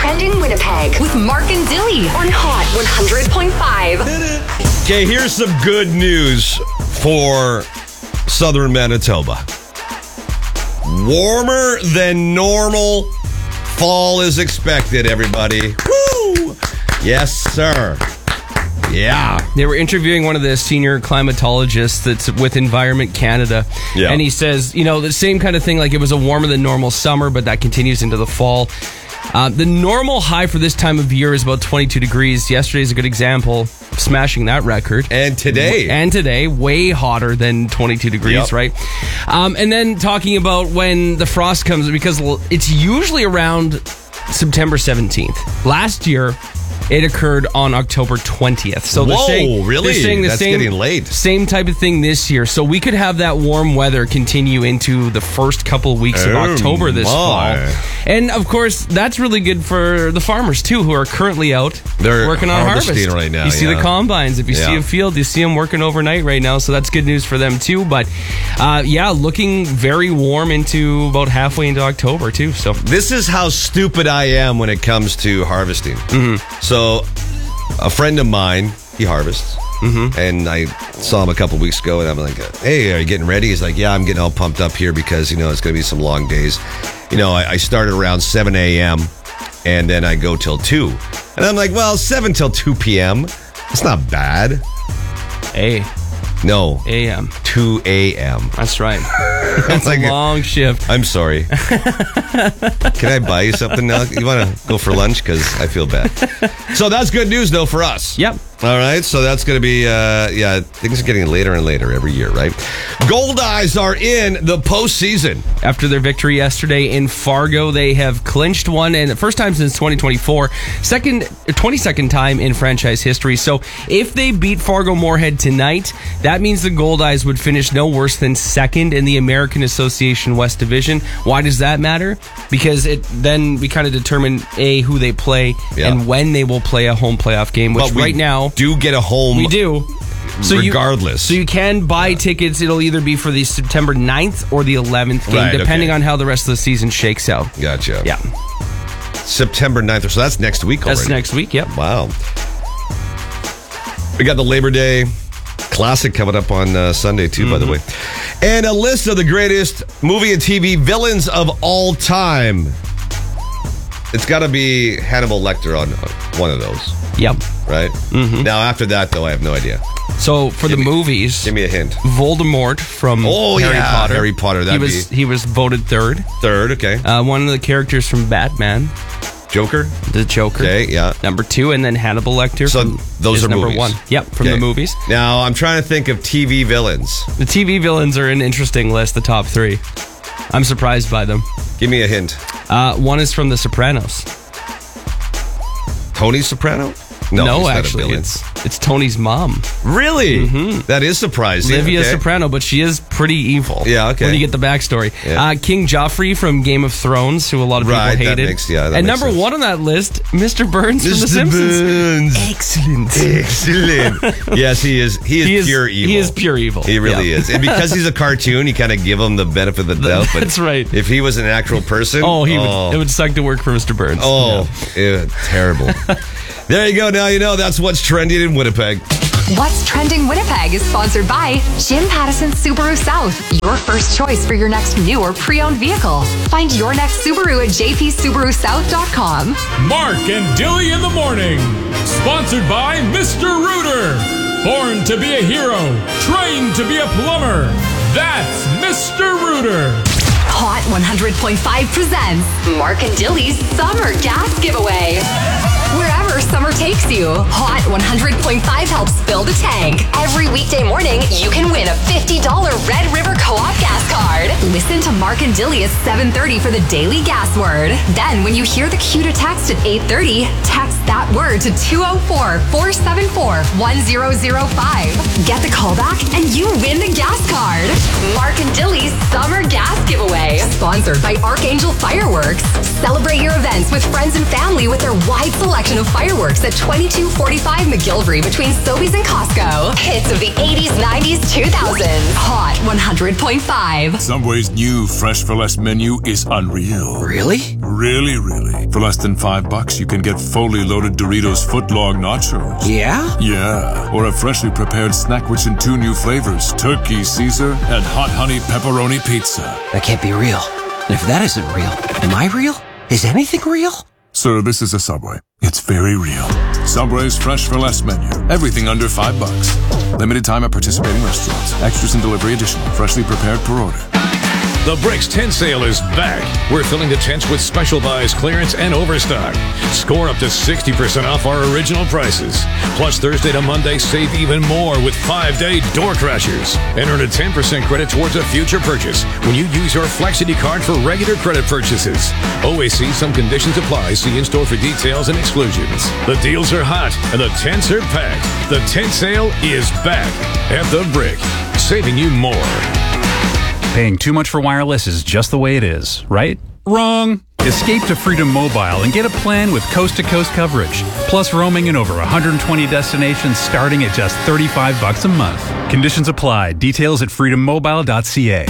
Trending Winnipeg with Mark and Dilly on Hot 100.5. Okay, here's some good news for southern Manitoba. Warmer than normal fall is expected, everybody. Woo! Yes, sir. Yeah. They were interviewing one of the senior climatologists that's with Environment Canada. Yeah. And he says, the same kind of thing, like it was a warmer than normal summer, but that continues into the fall. The normal high for this time of year is about 22 degrees. Yesterday's a good example, smashing that record. And today, way hotter than 22 degrees, Yep. right? And then talking about when the frost comes, because it's usually around September 17th. Last year, it occurred on October 20th. So Whoa, they're saying, really? They're saying the That's getting late. Same type of thing this year. So we could have that warm weather continue into the first couple of weeks of October this fall. And of course, that's really good for the farmers too, who are currently out They're working on harvest harvesting right now, You see yeah. the combines. If you see Yeah. a field, you see them working overnight right now. So that's good news for them too. But looking very warm into about halfway into October too. So this is how stupid I am when it comes to harvesting. Mm-hmm. So, a friend of mine, he harvests. Mm-hmm. And I saw him a couple weeks ago, and I'm like, hey, are you getting ready? He's like, yeah, I'm getting all pumped up here because, it's going to be some long days. I started around 7 a.m., and then I go till 2. And I'm like, well, 7 till 2 p.m., it's not bad. No. a.m. 2 a.m. That's right. That's like, a long shift. I'm sorry. Can I buy you something now? You want to go for lunch? Because I feel bad. So that's good news, though, for us. Yep. All right. So that's going to be, things are getting later and later every year, right? Gold Eyes are in the postseason. After their victory yesterday in Fargo, they have clinched one, and the first time since 2024, 22nd time in franchise history. So if they beat Fargo Moorhead tonight, that means the Gold Eyes would finish no worse than second in the American Association West Division. Why does that matter? Because then we kind of determine who they play and when they will play a home playoff game, which right now do get a home. We do. Regardless. So you can buy tickets. It'll either be for the September 9th or the 11th game, depending on how the rest of the season shakes out. Gotcha. Yeah. September 9th. So that's next week already. That's next week, yep. Wow. We got the Labor Day Classic coming up on Sunday, too, by the way. And a list of the greatest movie and TV villains of all time. It's got to be Hannibal Lecter on one of those. Yep. Right? Mm-hmm. Now, after that, though, I have no idea. So, for the movies... Give me a hint. Voldemort from Harry Potter. Harry Potter. He was voted third. Third, okay. One of the characters from Batman. Joker? The Joker. Okay, yeah. Number 2, and then Hannibal Lecter. So, those are number movies. 1. Yep, from the movies. Now, I'm trying to think of TV villains. The TV villains are an interesting list, the top 3. I'm surprised by them. Give me a hint. One is from The Sopranos. Tony Soprano? No, actually, it's Tony's mom. Really? Mm-hmm. That is surprising. Livia Soprano, but she is pretty evil. Yeah, okay. When you get the backstory. Yeah. King Joffrey from Game of Thrones, who a lot of people hated. That makes number sense. 1 on that list, Mr. Burns from The Simpsons. Excellent. Yes, he is pure evil. He is pure evil. He really is. And because he's a cartoon, you kind of give him the benefit of the doubt. But that's right. If he was an actual person... it would suck to work for Mr. Burns. Terrible. There you go. Now you know that's what's trending in Winnipeg. What's Trending Winnipeg is sponsored by Jim Pattison Subaru South, your first choice for your next new or pre-owned vehicle. Find your next Subaru at jpsubarusouth.com. Mark and Dilly in the morning, sponsored by Mr. Rooter. Born to be a hero, trained to be a plumber. That's Mr. Rooter. Hot 100.5 presents Mark and Dilly's Summer Gas Giveaway. Wherever summer takes you, Hot 100.5 helps fill the tank. Every weekday morning, you can win a $50 Red River Co-op gas card. Listen to Mark and Dilly at 7:30 for the daily gas word. Then, when you hear the cue to text at 8:30, text that word to 204-474-1005. Get the call back and you win the gas card. Mark and Dilly's Summer Gas Giveaway. Sponsored by Archangel Fireworks. Celebrate your events with friends and family with their wide selection of fireworks fireworks at 2245 McGillivray between Sobeys and Costco. Hits of the 80s, 90s, 2000s. Hot 100.5. Subway's new Fresh for Less menu is unreal. Really? Really, really. For less than $5, you can get fully loaded Doritos footlong nachos. Yeah? Yeah. Or a freshly prepared snack rich in 2 new flavors, Turkey Caesar and Hot Honey Pepperoni Pizza. That can't be real. And if that isn't real, am I real? Is anything real? Sir, this is a Subway. It's very real. Subway's Fresh for Less menu. Everything under $5. Limited time at participating restaurants. Extras and delivery additional. Freshly prepared per order. The Bricks tent sale is back. We're filling the tents with special buys, clearance, and overstock. Score up to 60% off our original prices. Plus, Thursday to Monday, save even more with 5-day door crashers. And earn a 10% credit towards a future purchase when you use your Flexity card for regular credit purchases. Always see some conditions apply. See in-store for details and exclusions. The deals are hot and the tents are packed. The tent sale is back at The Brick, saving you more. Paying too much for wireless is just the way it is, right? Wrong! Escape to Freedom Mobile and get a plan with coast-to-coast coverage, plus roaming in over 120 destinations starting at just $35 a month. Conditions apply. Details at freedommobile.ca.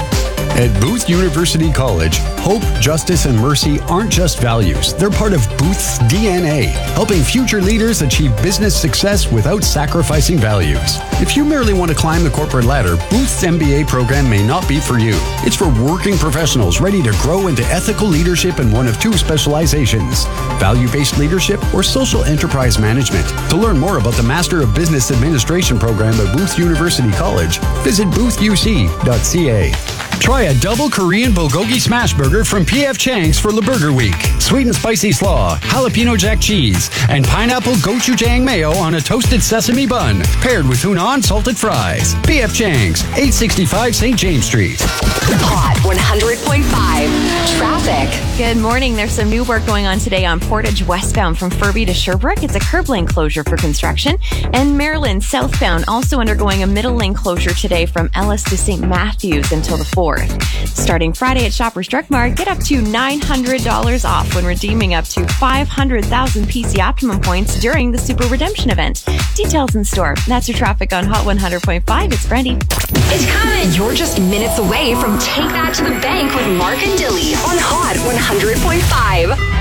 At Booth University College, hope, justice, and mercy aren't just values. They're part of Booth's DNA, helping future leaders achieve business success without sacrificing values. If you merely want to climb the corporate ladder, Booth's MBA program may not be for you. It's for working professionals ready to grow into ethical leadership in one of 2 specializations, value-based leadership or social enterprise management. To learn more about the Master of Business Administration program at Booth University College, visit boothuc.ca. Try a double Korean bulgogi smash burger from P.F. Chang's for the Burger Week. Sweet and spicy slaw, jalapeno jack cheese, and pineapple gochujang mayo on a toasted sesame bun, paired with Hunan salted fries. P.F. Chang's, 865 St. James Street. Hot 100.5. Traffic. Good morning. There's some new work going on today on Portage westbound from Furby to Sherbrooke. It's a curb lane closure for construction. And Maryland southbound also undergoing a middle lane closure today from Ellis to St. Matthews until the 4th. Starting Friday at Shoppers Drug Mart, get up to $900 off when redeeming up to 500,000 PC Optimum points during the Super Redemption event. Details in store. That's your traffic on Hot 100.5. It's Brandy. It's coming. You're just minutes away from Take That to the Bank with Mark and Dilly on Hot 100.5.